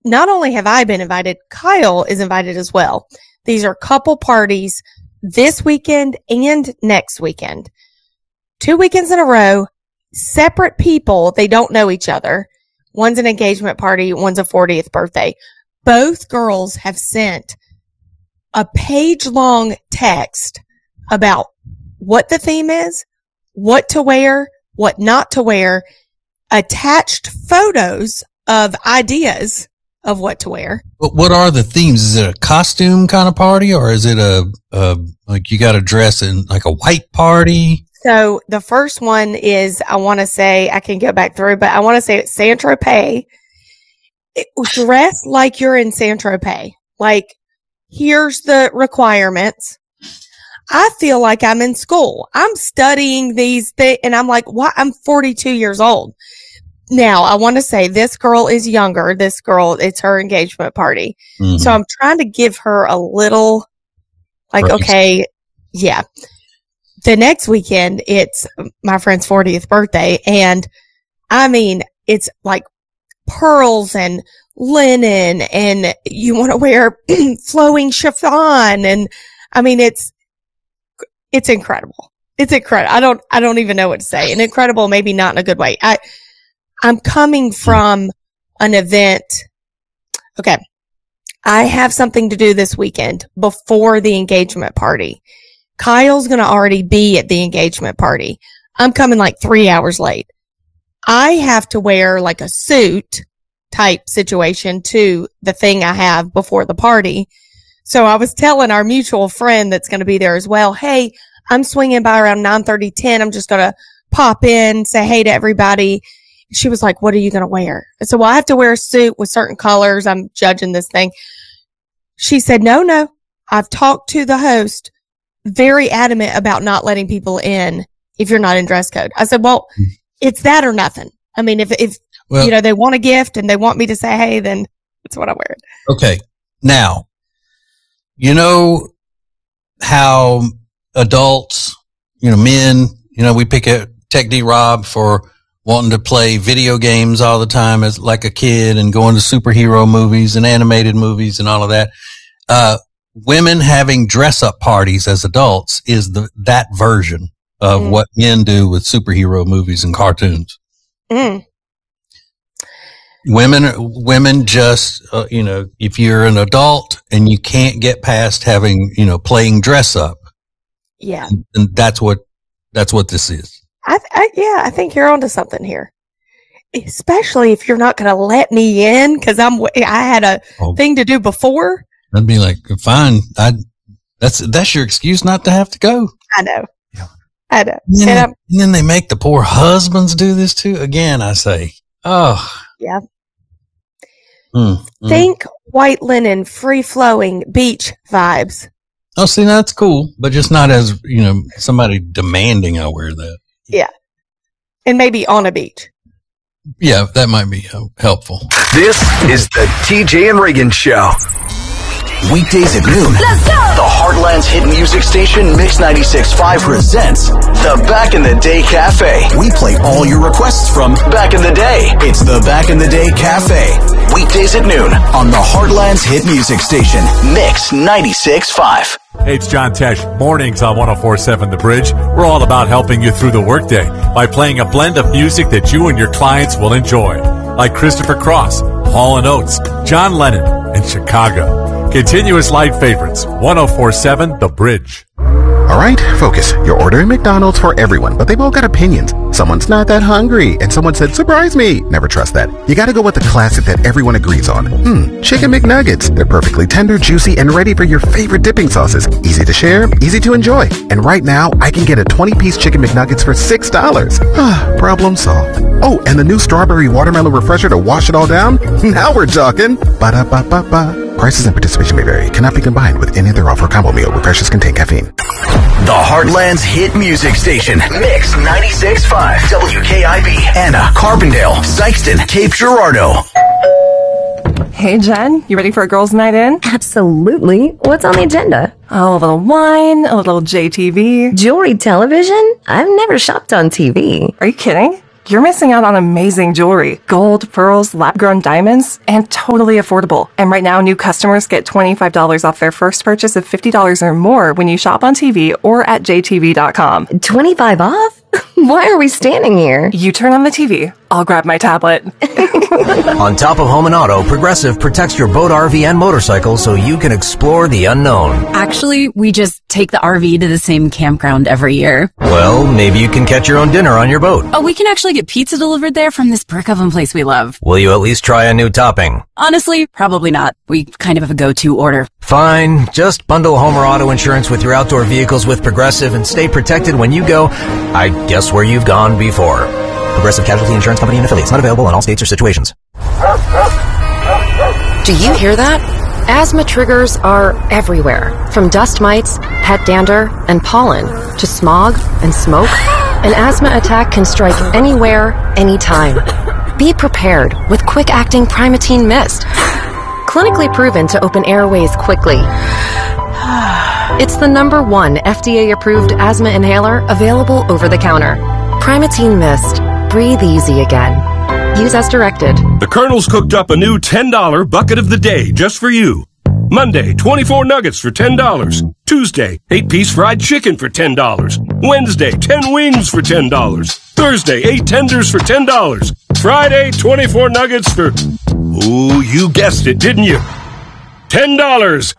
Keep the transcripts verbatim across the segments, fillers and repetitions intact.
not only have I been invited, Kyle is invited as well. These are couple parties this weekend and next weekend. Two weekends in a row, separate people. They don't know each other. One's an engagement party. One's a fortieth birthday. Both girls have sent a page long text about what the theme is, what to wear, what not to wear, attached photos of ideas of what to wear. But what are the themes? Is it a costume kind of party, or is it a, a like you got to dress in like a white party? So the first one is, I want to say, I can go back through, but I want to say it's Saint-Tropez. It, dress like you're in Saint-Tropez. Like, here's the requirements. I feel like I'm in school. I'm studying these things, and I'm like, what? I'm forty-two years old. Now, I want to say this girl is younger. This girl, it's her engagement party. Mm-hmm. So I'm trying to give her a little, like, right. Okay, yeah. The next weekend, it's my friend's fortieth birthday. And I mean, it's like pearls and linen, and you want to wear flowing chiffon. And I mean, it's, it's incredible. It's incredible. I don't, I don't even know what to say. And incredible, maybe not in a good way. I, I'm coming from an event. Okay. I have something to do this weekend before the engagement party. Kyle's going to already be at the engagement party. I'm coming like three hours late. I have to wear like a suit type situation to the thing I have before the party. So I was telling our mutual friend that's going to be there as well, hey, I'm swinging by around nine thirty, ten. I'm just going to pop in, say hey to everybody. She was like, what are you going to wear? I said, well, I have to wear a suit with certain colors. I'm judging this thing. She said, no, no. I've talked to the host, very adamant about not letting people in if you're not in dress code. I said, well, it's that or nothing. I mean, if, if, well, you know, they want a gift and they want me to say, hey, then that's what I wear. Okay. Now, you know how adults, you know, men, you know, we pick a Tech D Rob for wanting to play video games all the time as like a kid and going to superhero movies and animated movies and all of that. Uh, women having dress up parties as adults is the, that version of mm. what men do with superhero movies and cartoons. Mm. Women, women just, uh, you know, if you're an adult and you can't get past having, you know, playing dress up. Yeah. And that's what, that's what this is. I, I, yeah, I think you're onto something here. Especially if you're not going to let me in, because I'm, I had a oh. thing to do before. I'd be like, fine. I, that's, that's your excuse not to have to go. I know. Yeah. I know. And then, and, and then they make the poor husbands do this too. Again, I say, oh. Yeah. Mm, mm. Think white linen, free flowing beach vibes. Oh, see, that's cool, but just not as, you know, somebody demanding I wear that. Yeah. And maybe on a beach. Yeah, that might be helpful. This is the T J and Reagan Show. Weekdays at noon. Let's go! The Heartland's hit music station, Mix ninety-six point five, presents the Back in the Day Cafe. We play all your requests from back in the day. It's the Back in the Day Cafe. Weekdays at noon on the Heartland's hit music station, Mix ninety-six point five. Hey, it's John Tesh. Mornings on one oh four point seven The Bridge. We're all about helping you through the workday by playing a blend of music that you and your clients will enjoy. Like Christopher Cross, Hall and Oates, John Lennon, and Chicago. Continuous light favorites. one oh four point seven The Bridge. All right, focus. You're ordering McDonald's for everyone, but they've all got opinions. Someone's not that hungry, and someone said, surprise me. Never trust that. You gotta go with the classic that everyone agrees on. Hmm, Chicken McNuggets. They're perfectly tender, juicy, and ready for your favorite dipping sauces. Easy to share, easy to enjoy. And right now, I can get a twenty-piece Chicken McNuggets for six dollars. Ah, problem solved. Oh, and the new strawberry watermelon refresher to wash it all down? Now we're talking. Ba-da-ba-ba-ba. Prices and participation may vary. Cannot be combined with any other offer combo meal. Refreshers contain caffeine. The Heartland's hit music station, Mix ninety-six point five, W K I B, Anna, Carbondale, Sykeston, Cape Girardeau. Hey, Jen, you ready for a girls' night in? Absolutely. What's on the agenda? Oh, a little wine, a little J T V. Jewelry television? I've never shopped on T V. Are you kidding? you're missing out on amazing jewelry. Gold, pearls, lab-grown diamonds, and totally affordable. And right now, new customers get twenty-five dollars off their first purchase of fifty dollars or more when you shop on T V or at J T V dot com. twenty-five off? Why are we standing here? You turn on the T V. I'll grab my tablet. On top of home and auto, Progressive protects your boat, R V, and motorcycle so you can explore the unknown. Actually, we just take the R V to the same campground every year. Well, maybe you can catch your own dinner on your boat. Oh, we can actually get pizza delivered there from this brick oven place we love. Will you at least try a new topping? Honestly, probably not. We kind of have a go-to order. Fine. Just bundle home or auto insurance with your outdoor vehicles with Progressive and stay protected when you go, I guess, where you've gone before. Progressive Casualty Insurance Company and Affiliates. Not available in all states or situations. Do you hear that? Asthma triggers are everywhere. From dust mites, pet dander, and pollen, to smog and smoke. An asthma attack can strike anywhere, anytime. Be prepared with quick-acting Primatene Mist. Clinically proven to open airways quickly. It's the number one F D A-approved asthma inhaler available over the counter. Primatene Mist. Breathe easy again. Use as directed. The Colonel's cooked up a new ten dollar bucket of the day just for you. Monday, twenty-four nuggets for ten dollars. Tuesday, eight piece fried chicken for ten dollars. Wednesday, ten wings for ten dollars. Thursday, eight tenders for ten dollars. Friday, twenty-four nuggets for... Ooh, you guessed it, didn't you? ten dollars.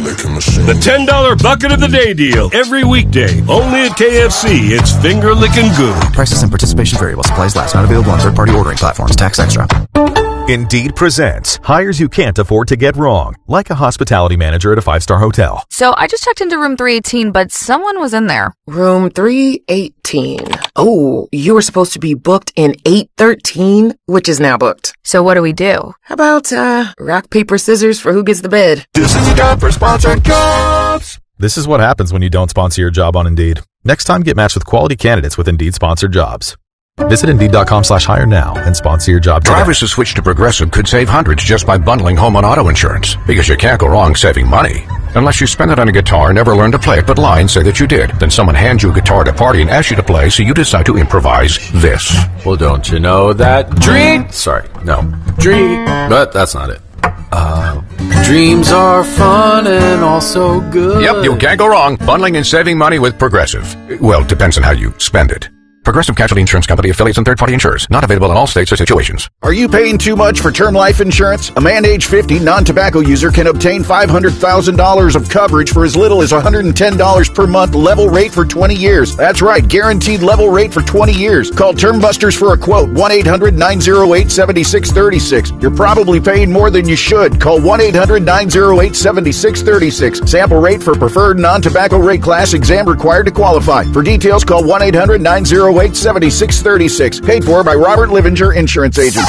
The ten dollar bucket of the day deal. Every weekday. Only at K F C. It's finger licking good. Prices and participation vary while supplies last. Not available on third-party ordering platforms. Tax extra. Indeed presents hires you can't afford to get wrong, like a hospitality manager at a five-star hotel. So I just checked into room three eighteen, but someone was in there. Room three eighteen. Oh, you were supposed to be booked in eight thirteen, which is now booked. So what do we do? How about, uh, rock, paper, scissors for who gets the bid? This is the time for sponsored jobs. This is what happens when you don't sponsor your job on Indeed. Next time, get matched with quality candidates with Indeed sponsored jobs. Visit Indeed.com slash hire now and sponsor your job today. Drivers who switch to Progressive could save hundreds just by bundling home and auto insurance. Because you can't go wrong saving money. Unless you spend it on a guitar, never learn to play it, but lie and say that you did. Then someone hands you a guitar at a party and asks you to play, so you decide to improvise this. Well, don't you know that dream... Sorry, no. Dream... But that's not it. Uh, dreams are fun and also good. Yep, you can't go wrong bundling and saving money with Progressive. Well, it depends on how you spend it. Progressive Casualty Insurance Company, affiliates, and third-party insurers. Not available in all states or situations. Are you paying too much for term life insurance? A man age fifty, non-tobacco user can obtain five hundred thousand dollars of coverage for as little as one hundred ten dollars per month, level rate for twenty years. That's right, guaranteed level rate for twenty years. Call Term Busters for a quote, one eight hundred nine oh eight seven six three six. You're probably paying more than you should. Call one eight hundred nine oh eight seven six three six. Sample rate for preferred non-tobacco rate class, exam required to qualify. For details, call one eight hundred nine oh eight seven six three six. Paid for by Robert Livinger Insurance Agent.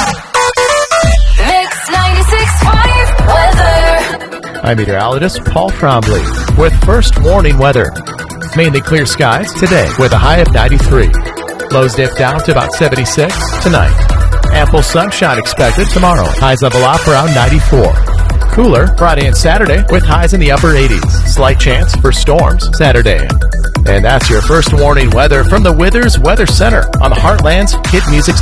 Mix ninety-six point five weather. I'm meteorologist Paul Trombley with first warning weather. Mainly clear skies today with a high of ninety-three. Lows dip down to about seventy-six tonight. Ample sunshine expected tomorrow. Highs level off around ninety-four. Cooler Friday and Saturday with highs in the upper eighties. Slight chance for storms Saturday. And that's your first warning weather from the Withers Weather Center on the Heartland's Hit Music